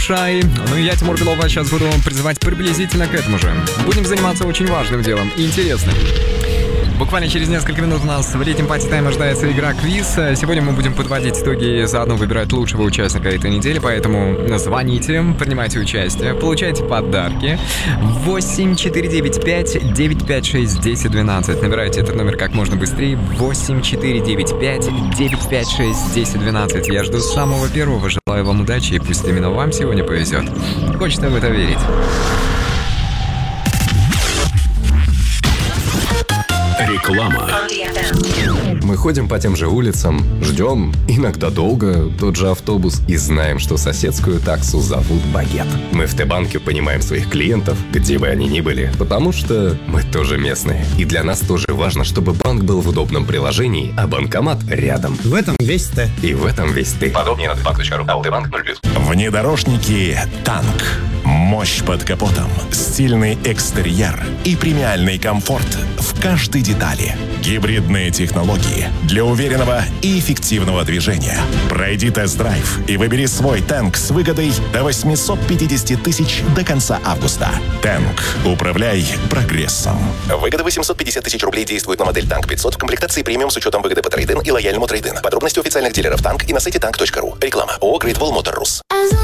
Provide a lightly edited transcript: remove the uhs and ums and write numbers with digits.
Шай. Ну и я, Тимур Белова, сейчас буду призывать приблизительно к этому же. Будем заниматься очень важным делом и интересным. Буквально через несколько минут у нас в летнем пати-тайме ожидается игра-квиз. Сегодня мы будем подводить итоги и заодно выбирать лучшего участника этой недели, поэтому звоните, принимайте участие, получайте подарки. 8495-956-1012. Набирайте этот номер как можно быстрее. 8495-956-1012. Я жду самого первого, желаю вам удачи, и пусть именно вам сегодня повезет. Хочется в это верить. Реклама. Мы ходим по тем же улицам, ждем, иногда долго, тот же автобус и знаем, что соседскую таксу зовут Багет. Мы в Т-банке понимаем своих клиентов, где бы они ни были, потому что мы тоже местные. И для нас тоже важно, чтобы банк был в удобном приложении, а банкомат рядом. В этом весь Т. И в этом весь ты. Подробнее на tbank.ru. Т-банк 0+. Внедорожники «Танк». Мощь под капотом, стильный экстерьер и премиальный комфорт в каждой детали. Гибридные технологии для уверенного и эффективного движения. Пройди тест-драйв и выбери свой «Танк» с выгодой до 850 тысяч до конца августа. «Танк». Управляй прогрессом. Выгода 850 тысяч рублей действует на модель «Танк 500» в комплектации премиум с учетом выгоды по трейд-ин и лояльному трейд-ин. Подробности у официальных дилеров «Танк» и на сайте tank.ru. Реклама. ООО «Great Wall Motor Rus».